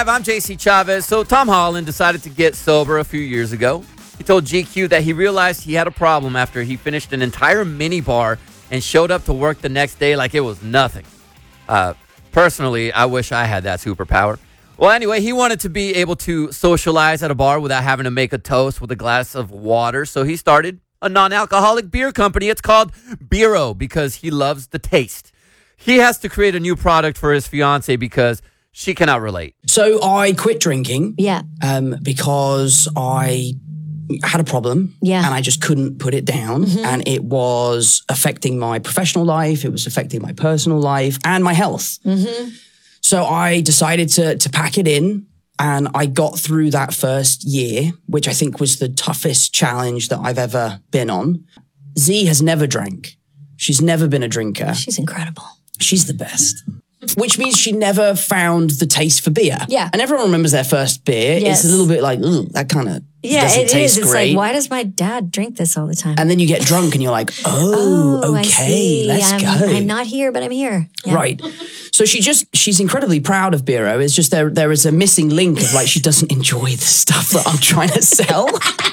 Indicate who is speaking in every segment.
Speaker 1: 5, I'm JC Chavez. So Tom Holland decided to get sober a few years ago. He told GQ that he realized he had a problem after he finished an entire mini bar and showed up to work the next day like it was nothing. Personally, I wish I had that superpower. Well, anyway, he wanted to be able to socialize at a bar without having to make a toast with a glass of water. So he started a non-alcoholic beer company. It's called Beero because he loves the taste. He has to create a new product for his fiance because she cannot relate.
Speaker 2: So I quit drinking.
Speaker 3: Yeah.
Speaker 2: Because I had a problem.
Speaker 3: Yeah.
Speaker 2: And I just couldn't put it down.
Speaker 3: Mm-hmm.
Speaker 2: And it was affecting my professional life. It was affecting my personal life and my health.
Speaker 3: Mm-hmm.
Speaker 2: So I decided to pack it in. And I got through that first year, which I think was the toughest challenge that I've ever been on. Z has never drank. She's never been a drinker.
Speaker 3: She's incredible.
Speaker 2: She's the best. Which means she never found the taste for beer.
Speaker 3: Yeah.
Speaker 2: And everyone remembers their first beer.
Speaker 3: Yes.
Speaker 2: It's a little bit like, that kind of doesn't
Speaker 3: it
Speaker 2: taste
Speaker 3: is. It's
Speaker 2: great.
Speaker 3: like, why does my dad drink this all the time?
Speaker 2: And then you get drunk and you're like,
Speaker 3: I
Speaker 2: okay,
Speaker 3: see.
Speaker 2: let's go.
Speaker 3: I'm not here, but I'm here. Yeah.
Speaker 2: Right. So she's incredibly proud of Beero. It's just there is a missing link of like, she doesn't enjoy the stuff that I'm trying to sell.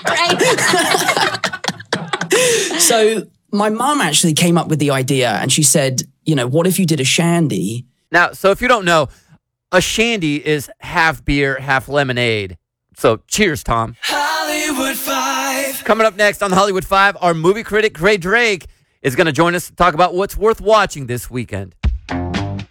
Speaker 3: Right.
Speaker 2: So my mom actually came up with the idea and she said, what if you did a shandy?
Speaker 1: Now, so if you don't know, a shandy is half beer, half lemonade. So cheers, Tom.
Speaker 4: Hollywood 5.
Speaker 1: Coming up next on the Hollywood 5, our movie critic, Gray Drake, is going to join us to talk about what's worth watching this weekend.